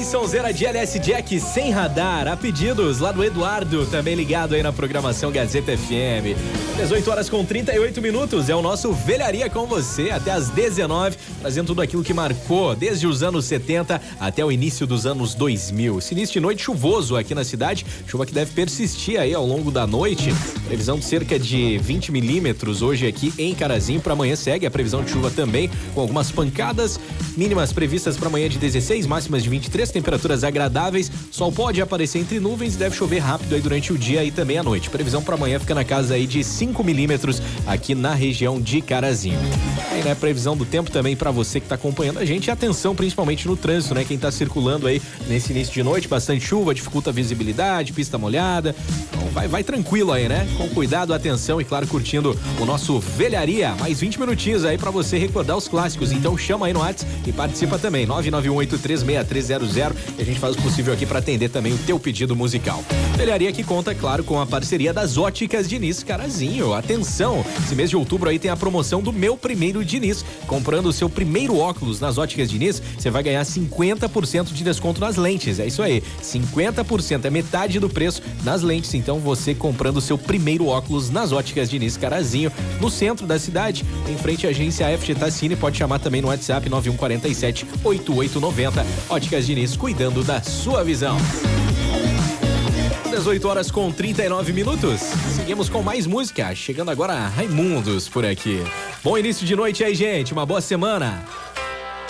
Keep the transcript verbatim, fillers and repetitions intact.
sonzeira de L S Jack sem radar, a pedidos lá do Eduardo, também ligado aí na programação Gazeta F M. dezoito horas com trinta e oito minutos, é o nosso Velharia com você, até as dezenove, trazendo tudo aquilo que marcou desde os anos setenta até o início dos anos dois mil. Esse início de noite chuvoso aqui na cidade, chuva que deve persistir aí ao longo da noite, previsão de cerca de vinte milímetros hoje aqui em Carazinho. Para amanhã segue a previsão de chuva também, com algumas pancadas, mínimas previstas para amanhã de dezesseis, máximas de vinte e três, temperaturas agradáveis, sol pode aparecer entre nuvens e deve chover rápido aí durante o dia e também à noite. Previsão para amanhã fica na casa aí de cinco milímetros aqui na região de Carazinho. Aí, né, previsão do tempo também para você que tá acompanhando a gente, e atenção principalmente no trânsito, né, quem tá circulando aí nesse início de noite, bastante chuva, dificulta a visibilidade, pista molhada, então vai, vai tranquilo aí, né, com cuidado, atenção e claro, curtindo o nosso Velharia, mais vinte minutinhos aí para você recordar os clássicos, então chama aí no WhatsApp e participa também, nove nove um oito três seis três zero zero, e a gente faz o possível aqui para atender também o teu pedido musical. Velharia que conta, claro, com a parceria das Óticas Diniz Carazinho. Atenção, esse mês de outubro aí tem a promoção do Meu Primeiro Diniz. Comprando o seu primeiro óculos nas Óticas Diniz, você vai ganhar cinquenta por cento de desconto nas lentes, é isso aí, cinquenta por cento, é metade do preço nas lentes, então você comprando o seu primeiro óculos nas Óticas Diniz Carazinho, no centro da cidade, em frente à agência F G Tassini, pode chamar também no WhatsApp nove um quatro sete, oito oito nove zero. Óticas Diniz, cuidando da sua visão. dezoito horas com trinta e nove minutos. Seguimos com mais música. Chegando agora Raimundos por aqui. Bom início de noite aí, gente. Uma boa semana.